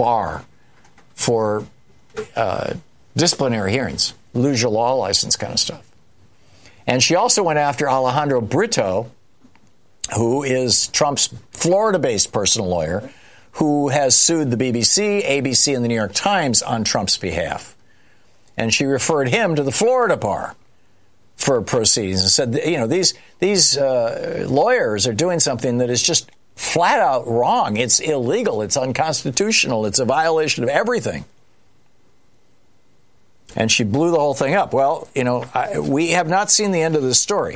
bar for disciplinary hearings, lose your law license kind of stuff. And she also went after Alejandro Brito, who is Trump's Florida-based personal lawyer, who has sued the BBC, ABC, and the New York Times on Trump's behalf. And she referred him to the Florida bar for proceedings and said, these lawyers are doing something that is just flat out wrong. It's illegal. It's unconstitutional. It's a violation of everything. And she blew the whole thing up. Well, we have not seen the end of this story.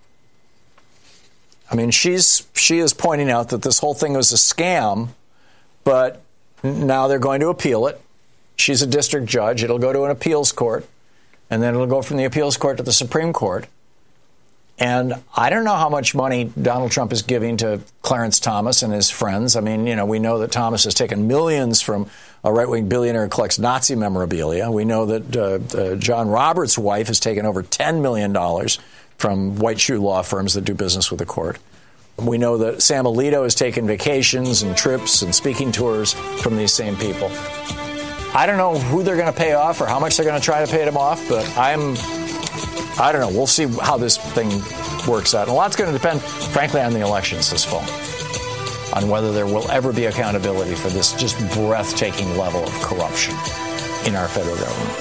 I mean, she is pointing out that this whole thing was a scam, but now they're going to appeal it. She's a district judge. It'll go to an appeals court, and then it'll go from the appeals court to the Supreme Court. And I don't know how much money Donald Trump is giving to Clarence Thomas and his friends. I mean, we know that Thomas has taken millions from a right-wing billionaire who collects Nazi memorabilia. We know that John Roberts' wife has taken over $10 million from white shoe law firms that do business with the court. We know that Sam Alito has taken vacations and trips and speaking tours from these same people. I don't know who they're going to pay off or how much they're going to try to pay them off, but I don't know. We'll see how this thing works out. And a lot's going to depend, frankly, on the elections this fall, on whether there will ever be accountability for this just breathtaking level of corruption in our federal government.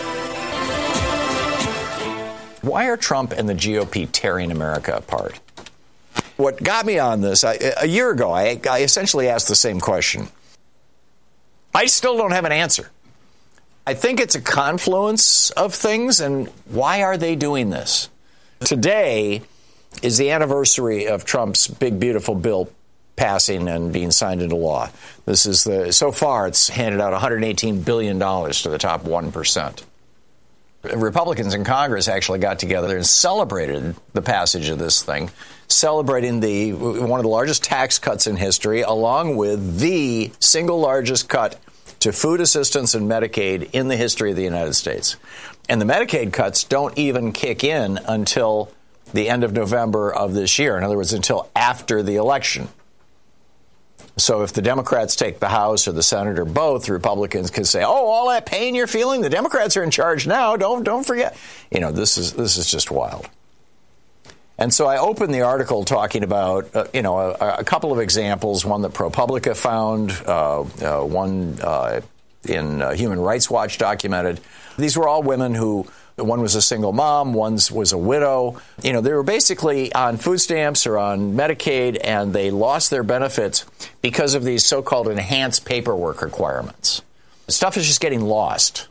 Why are Trump and the GOP tearing America apart? What got me on this, a year ago, I essentially asked the same question. I still don't have an answer. I think it's a confluence of things, and why are they doing this? Today is the anniversary of Trump's big, beautiful bill passing and being signed into law. This is so far, it's handed out $118 billion to the top 1%. Republicans in Congress actually got together and celebrated the passage of this thing, celebrating one of the largest tax cuts in history, along with the single largest cut to food assistance and Medicaid in the history of the United States. And the Medicaid cuts don't even kick in until the end of November of this year. In other words, until after the election. So if the Democrats take the House or the Senate or both, Republicans can say, "Oh, all that pain you're feeling, the Democrats are in charge now. Don't forget." This is just wild. And so I opened the article talking about a couple of examples. One that ProPublica found, one in Human Rights Watch documented. These were all women who. One was a single mom, one was a widow. They were basically on food stamps or on Medicaid, and they lost their benefits because of these so-called enhanced paperwork requirements. Stuff is just getting lost.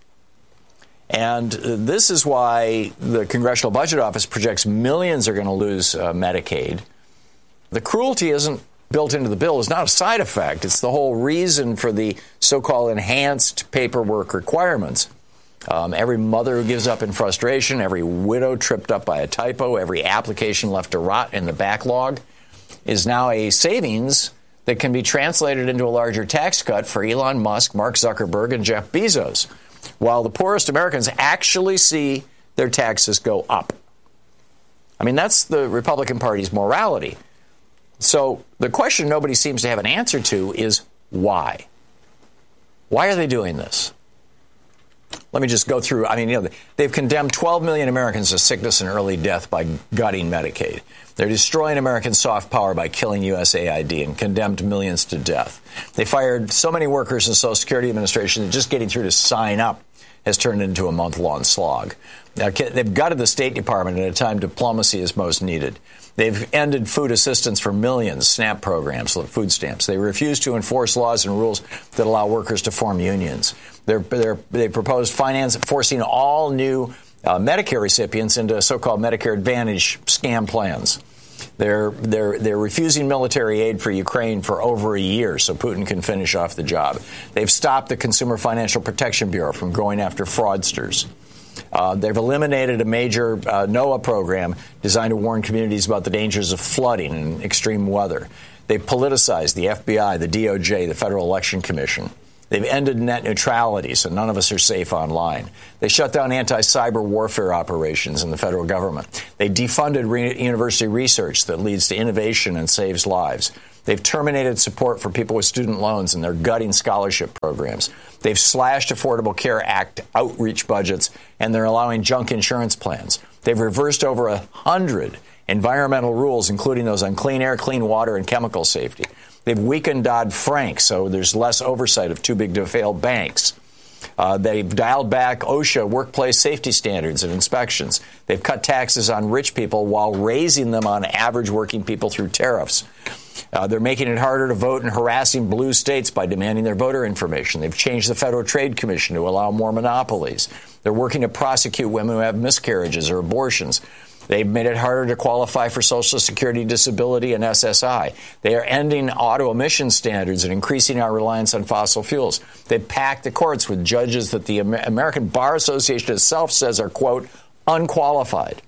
And this is why the Congressional Budget Office projects millions are going to lose Medicaid. The cruelty isn't built into the bill. It's not a side effect. It's the whole reason for the so-called enhanced paperwork requirements. Every mother who gives up in frustration, every widow tripped up by a typo, every application left to rot in the backlog is now a savings that can be translated into a larger tax cut for Elon Musk, Mark Zuckerberg, and Jeff Bezos, while the poorest Americans actually see their taxes go up. I mean, that's the Republican Party's morality. So the question nobody seems to have an answer to is why? Why are they doing this? Let me just go through. I mean, they've condemned 12 million Americans to sickness and early death by gutting Medicaid. They're destroying American soft power by killing USAID and condemned millions to death. They fired so many workers in the Social Security Administration that just getting through to sign up has turned into a month-long slog. They've gutted the State Department at a time diplomacy is most needed. They've ended food assistance for millions, SNAP programs, food stamps. They refuse to enforce laws and rules that allow workers to form unions. They proposed forcing all new Medicare recipients into so-called Medicare Advantage scam plans. They're refusing military aid for Ukraine for over a year so Putin can finish off the job. They've stopped the Consumer Financial Protection Bureau from going after fraudsters. They've eliminated a major NOAA program designed to warn communities about the dangers of flooding and extreme weather. They've politicized the FBI, the DOJ, the Federal Election Commission. They've ended net neutrality, so none of us are safe online. They shut down anti-cyber warfare operations in the federal government. They defunded university research that leads to innovation and saves lives. They've terminated support for people with student loans, and they're gutting scholarship programs. They've slashed Affordable Care Act outreach budgets, and they're allowing junk insurance plans. They've reversed over 100 environmental rules, including those on clean air, clean water, and chemical safety. They've weakened Dodd-Frank, so there's less oversight of too-big-to-fail banks. They've dialed back OSHA workplace safety standards and inspections. They've cut taxes on rich people while raising them on average working people through tariffs. They're making it harder to vote and harassing blue states by demanding their voter information. They've changed the Federal Trade Commission to allow more monopolies. They're working to prosecute women who have miscarriages or abortions. They've made it harder to qualify for Social Security, disability, and SSI. They are ending auto emission standards and increasing our reliance on fossil fuels. They've packed the courts with judges that the American Bar Association itself says are, quote, unqualified.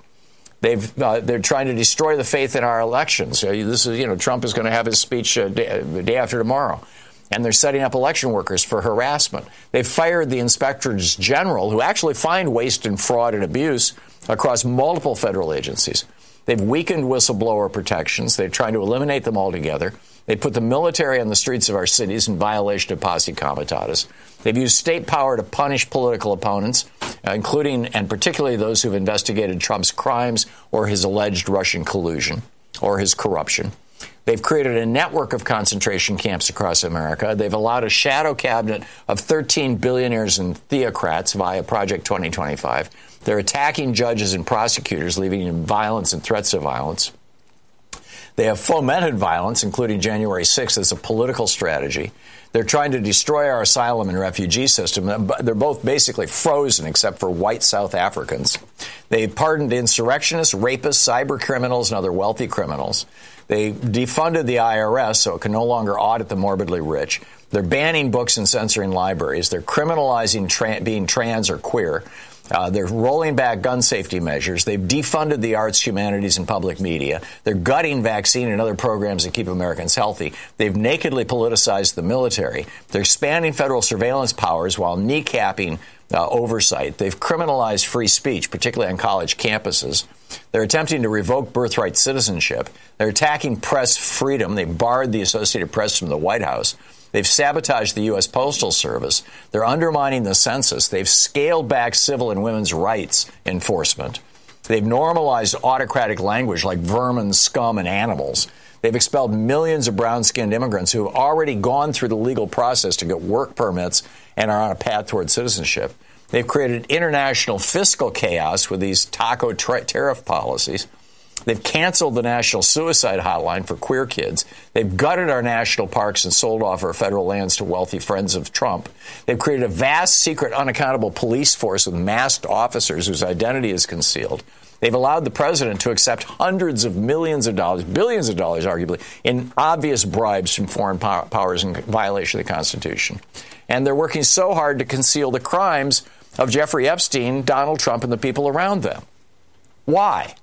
They're trying to destroy the faith in our elections. This is, Trump is going to have his speech day after tomorrow. And they're setting up election workers for harassment. They've fired the inspectors general, who actually find waste and fraud and abuse across multiple federal agencies. They've weakened whistleblower protections. They're trying to eliminate them altogether. They put the military on the streets of our cities in violation of posse comitatus. They've used state power to punish political opponents, including and particularly those who've investigated Trump's crimes or his alleged Russian collusion or his corruption. They've created a network of concentration camps across America. They've allowed a shadow cabinet of 13 billionaires and theocrats via Project 2025. They're attacking judges and prosecutors, leaving in violence and threats of violence. They have fomented violence, including January 6th, as a political strategy. They're trying to destroy our asylum and refugee system. They're both basically frozen except for white South Africans. They pardoned insurrectionists, rapists, cyber criminals, and other wealthy criminals. They defunded the IRS so it can no longer audit the morbidly rich. They're banning books and censoring libraries. They're criminalizing being trans or queer. They're rolling back gun safety measures. They've defunded the arts, humanities, and public media. They're gutting vaccine and other programs that keep Americans healthy. They've nakedly politicized the military. They're expanding federal surveillance powers while kneecapping oversight. They've criminalized free speech, particularly on college campuses. They're attempting to revoke birthright citizenship. They're attacking press freedom. They barred the Associated Press from the White House. They've sabotaged the U.S. Postal Service. They're undermining the census. They've scaled back civil and women's rights enforcement. They've normalized autocratic language like vermin, scum, and animals. They've expelled millions of brown-skinned immigrants who have already gone through the legal process to get work permits and are on a path toward citizenship. They've created international fiscal chaos with these taco tariff policies. They've canceled the National Suicide Hotline for queer kids. They've gutted our national parks and sold off our federal lands to wealthy friends of Trump. They've created a vast, secret, unaccountable police force with masked officers whose identity is concealed. They've allowed the president to accept hundreds of millions of dollars, billions of dollars, arguably, in obvious bribes from foreign powers in violation of the Constitution. And they're working so hard to conceal the crimes of Jeffrey Epstein, Donald Trump, and the people around them. Why?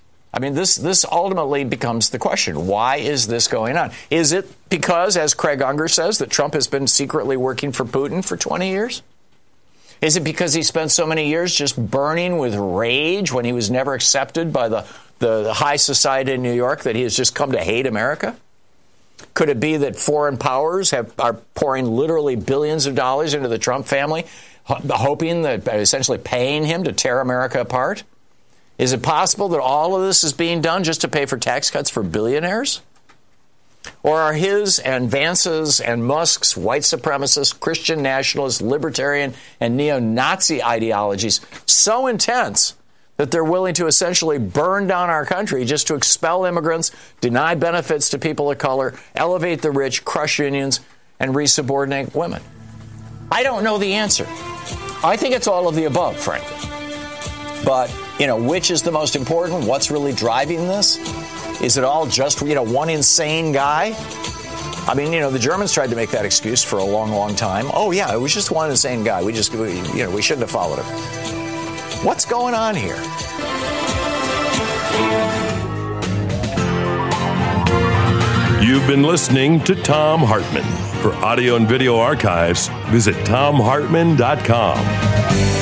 I mean, this ultimately becomes the question. Why is this going on? Is it because, as Craig Unger says, that Trump has been secretly working for Putin for 20 years? Is it because he spent so many years just burning with rage when he was never accepted by the high society in New York that he has just come to hate America? Could it be that foreign powers are pouring literally billions of dollars into the Trump family, hoping that essentially paying him to tear America apart? Is it possible that all of this is being done just to pay for tax cuts for billionaires? Or are his and Vance's and Musk's white supremacist, Christian nationalist, libertarian, and neo-Nazi ideologies so intense that they're willing to essentially burn down our country just to expel immigrants, deny benefits to people of color, elevate the rich, crush unions, and resubordinate women? I don't know the answer. I think it's all of the above, frankly. But, which is the most important? What's really driving this? Is it all just, one insane guy? I mean, the Germans tried to make that excuse for a long, long time. Oh, yeah, it was just one insane guy. We shouldn't have followed him. What's going on here? You've been listening to Thom Hartmann. For audio and video archives, visit thomhartmann.com.